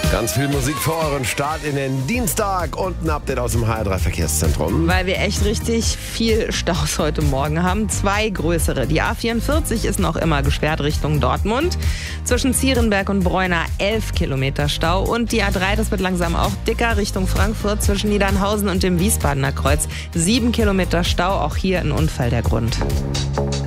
Ganz viel Musik für euren Start in den Dienstag und ein Update aus dem HR3 Verkehrszentrum. Weil wir echt richtig viel Staus heute Morgen haben. 2 größere. Die A44 ist noch immer gesperrt Richtung Dortmund. Zwischen Zierenberg und Breuna 11 Kilometer Stau. Und die A3, das wird langsam auch dicker Richtung Frankfurt. Zwischen Niedernhausen und dem Wiesbadener Kreuz 7 Kilometer Stau. Auch hier ein Unfall der Grund.